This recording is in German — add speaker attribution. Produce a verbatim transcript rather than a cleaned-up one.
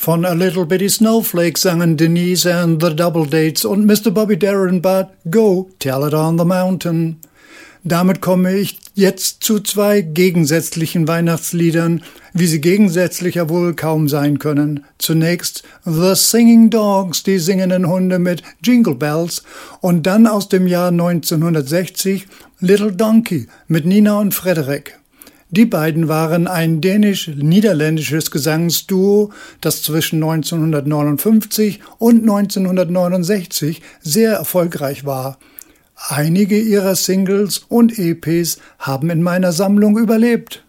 Speaker 1: Von A Little Bitty Snowflake sangen Denise and the Double Dates und Mister Bobby Darin bat Go, Tell It on the Mountain. Damit komme ich jetzt zu zwei gegensätzlichen Weihnachtsliedern, wie sie gegensätzlicher wohl kaum sein können. Zunächst The Singing Dogs, die singenden Hunde mit Jingle Bells, und dann aus dem Jahr neunzehnhundertsechzig Little Donkey mit Nina und Frederik. Die beiden waren ein dänisch-niederländisches Gesangsduo, das zwischen neunzehnhundertneunundfünfzig und neunzehnhundertneunundsechzig sehr erfolgreich war. Einige ihrer Singles und E Ps haben in meiner Sammlung überlebt.